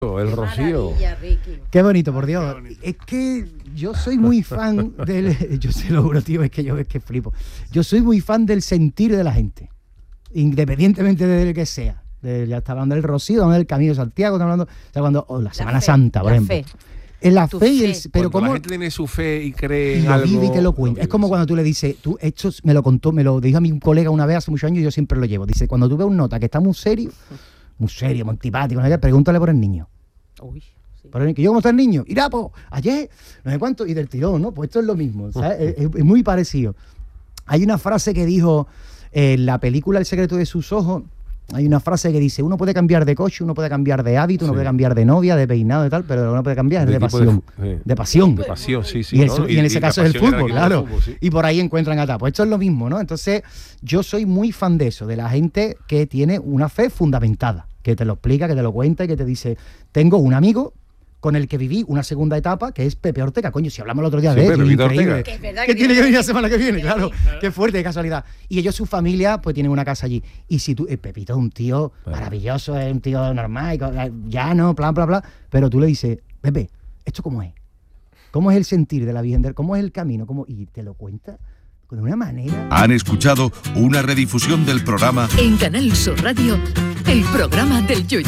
El Rocío. Qué bonito, por Dios. Es que yo soy muy fan del... Yo se lo juro, tío, es que flipo. Yo soy muy fan del sentir de la gente, independientemente de que sea. Ya está hablando del Rocío, hablando del Camino de Santiago, está hablando... O sea, cuando la Semana Santa, por ejemplo. En la fe y el... Pero como la gente tiene su fe y cree en lo algo... vive y te lo cuenta. Es como cuando tú le dices... Esto me lo contó, me lo dijo a mi colega una vez hace muchos años y yo siempre lo llevo. Dice, cuando tú ves un nota que está muy serio, muy antipático, ¿no? Pregúntale por el niño. Uy, sí. Por el, ¿cómo está el niño? Irá, pues, ayer, no sé cuánto, y del tirón, ¿no? Pues esto es lo mismo, ¿sabes? Es muy parecido. Hay una frase que dijo en la película El secreto de sus ojos, hay una frase que dice, uno puede cambiar de coche, uno puede cambiar de hábito, uno puede cambiar de novia, de peinado, de tal, pero lo que uno puede cambiar es de pasión. De pasión. De pasión, sí. Y, y en ese caso es el fútbol, claro. Fútbol, sí. Y por ahí encuentran a Pues esto es lo mismo, ¿no? Entonces, yo soy muy fan de eso, de la gente que tiene una fe fundamentada, que te lo explica, que te lo cuenta y que te dice, tengo un amigo con el que viví una segunda etapa, que es Pepe Ortega. Coño, si hablamos el otro día de él, increíble. Que es verdad que tiene que venir la semana que viene, claro. Qué fuerte, qué casualidad. Y ellos, su familia, pues tienen una casa allí. Y si tú, Pepito es un tío maravilloso, es un tío normal, llano, bla, bla, bla. Pero tú le dices, Pepe, ¿esto cómo es? ¿Cómo es el sentir de la Virgen? ¿Cómo es el camino? Y te lo cuenta de una manera... Han escuchado una redifusión del programa... En Canal Sur Radio, el programa del Yoyo.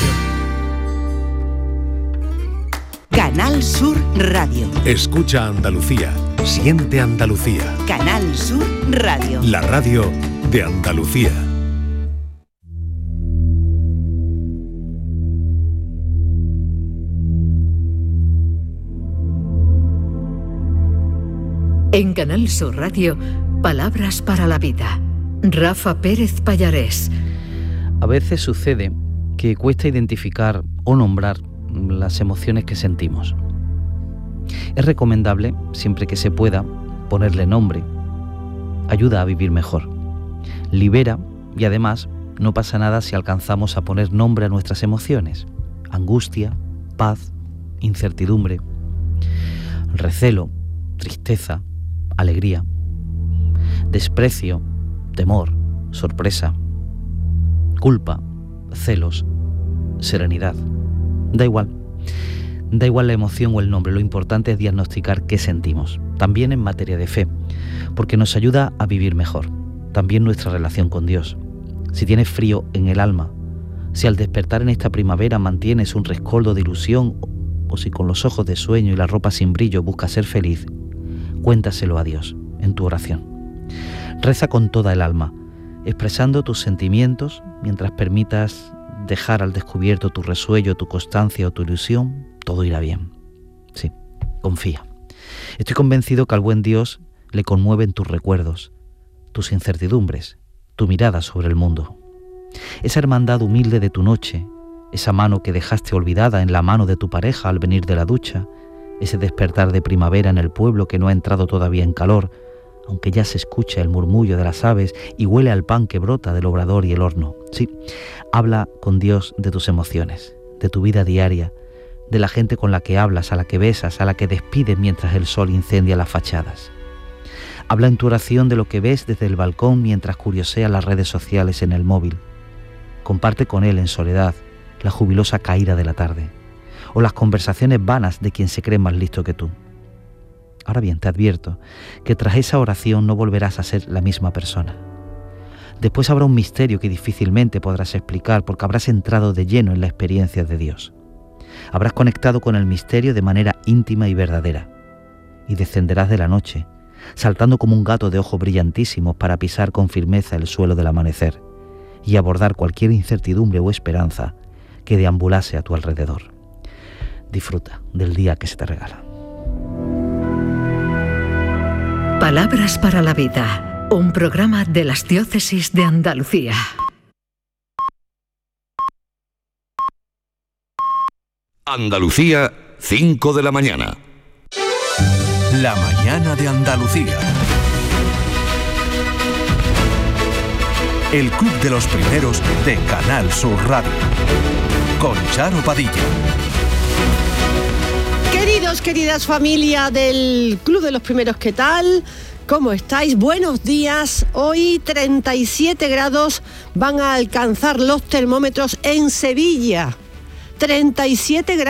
Canal Sur Radio. Escucha Andalucía. Siente Andalucía. Canal Sur Radio. La radio de Andalucía. En Canal Sur Radio, Palabras para la Vida. Rafa Pérez Pallarés. A veces sucede que cuesta identificar o nombrar las emociones que sentimos. Es recomendable, siempre que se pueda, ponerle nombre. Ayuda a vivir mejor. Libera y además no pasa nada si alcanzamos a poner nombre a nuestras emociones. Angustia, paz, incertidumbre, recelo, tristeza, alegría, desprecio, temor, sorpresa, culpa, celos, serenidad. Da igual la emoción o el nombre, lo importante es diagnosticar qué sentimos, también en materia de fe, porque nos ayuda a vivir mejor, también nuestra relación con Dios. Si tienes frío en el alma, si al despertar en esta primavera mantienes un rescoldo de ilusión, o si con los ojos de sueño y la ropa sin brillo buscas ser feliz, cuéntaselo a Dios en tu oración. Reza con toda el alma, expresando tus sentimientos mientras permitas dejar al descubierto tu resuello, tu constancia o tu ilusión, todo irá bien. Sí, confía. Estoy convencido que al buen Dios le conmueven tus recuerdos, tus incertidumbres, tu mirada sobre el mundo. Esa hermandad humilde de tu noche, esa mano que dejaste olvidada en la mano de tu pareja al venir de la ducha, ese despertar de primavera en el pueblo que no ha entrado todavía en calor, aunque ya se escucha el murmullo de las aves y huele al pan que brota del obrador y el horno. Sí, habla con Dios de tus emociones, de tu vida diaria, de la gente con la que hablas, a la que besas, a la que despides mientras el sol incendia las fachadas. Habla en tu oración de lo que ves desde el balcón mientras curioseas las redes sociales en el móvil. Comparte con él en soledad la jubilosa caída de la tarde, o las conversaciones vanas de quien se cree más listo que tú. Ahora bien, te advierto que tras esa oración no volverás a ser la misma persona. Después habrá un misterio que difícilmente podrás explicar porque habrás entrado de lleno en la experiencia de Dios. Habrás conectado con el misterio de manera íntima y verdadera y descenderás de la noche, saltando como un gato de ojos brillantísimos para pisar con firmeza el suelo del amanecer y abordar cualquier incertidumbre o esperanza que deambulase a tu alrededor. Disfruta del día que se te regala. Palabras para la Vida, un programa de las diócesis de Andalucía. Andalucía, 5 de la mañana. La mañana de Andalucía. El club de los primeros de Canal Sur Radio. Con Charo Padilla. Queridos, queridas familia del Club de los Primeros, ¿qué tal? ¿Cómo estáis? Buenos días. Hoy 37 grados van a alcanzar los termómetros en Sevilla. 37 grados.